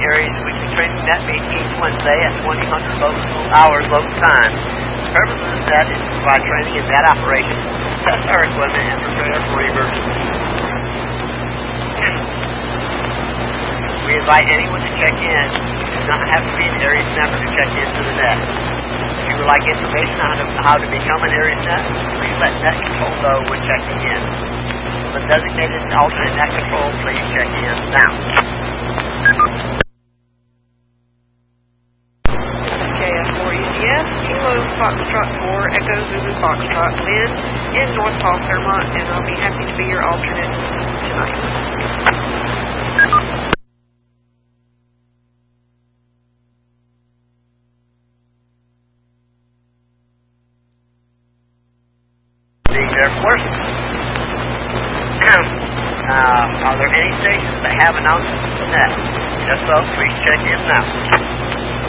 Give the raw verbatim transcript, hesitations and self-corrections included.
carries weekly training net meet each Wednesday at twenty hundred local hours local time. The purpose of this net is to provide training in net operation, test our equipment, and prepare for emergencies. We invite anyone to check in. You do not have to be an Aries member to check into the net. If you would like information on how to become an Aries net, please let Net Control know when checking in. The designated alternate Net Control, please check in now. K F four E C S, Kilo Foxtrot four, Echo Zulu Foxtrot, Lynn in North Hall, Fairmont, and I'll be happy to be your alternate tonight. Air Force. uh, are there any stations that have announcements for net? If so, please check in now.